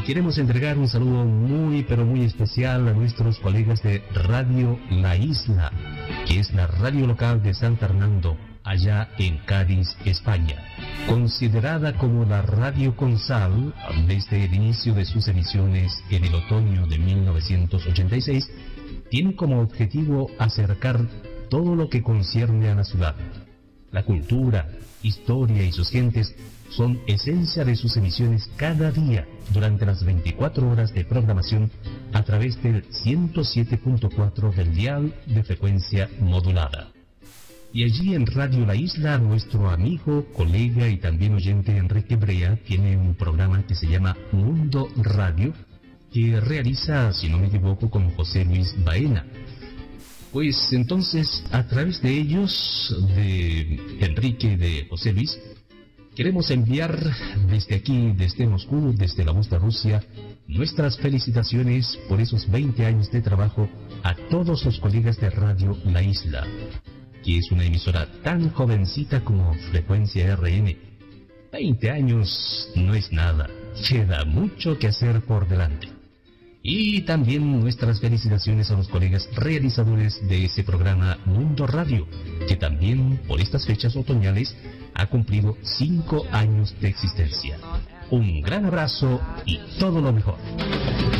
queremos entregar un saludo muy pero muy especial a nuestros colegas de Radio La Isla, que es la radio local de San Fernando, allá en Cádiz, España. Considerada como la radio con sal desde el inicio de sus emisiones en el otoño de 1986, tiene como objetivo acercar todo lo que concierne a la ciudad. La cultura, historia y sus gentes son esencia de sus emisiones cada día durante las 24 horas de programación a través del 107.4 del dial de frecuencia modulada. Y allí en Radio La Isla, nuestro amigo, colega y también oyente Enrique Brea tiene un programa que se llama Mundo Radio, que realiza, si no me equivoco, con José Luis Baena. Pues entonces, a través de ellos, de Enrique y de José Luis, queremos enviar desde aquí, desde Moscú, desde la voz de Rusia, nuestras felicitaciones por esos 20 años de trabajo a todos los colegas de Radio La Isla, que es una emisora tan jovencita como Frecuencia RN. 20 años no es nada, queda mucho que hacer por delante. Y también nuestras felicitaciones a los colegas realizadores de ese programa Mundo Radio, que también por estas fechas otoñales ha cumplido 5 años de existencia. Un gran abrazo y todo lo mejor.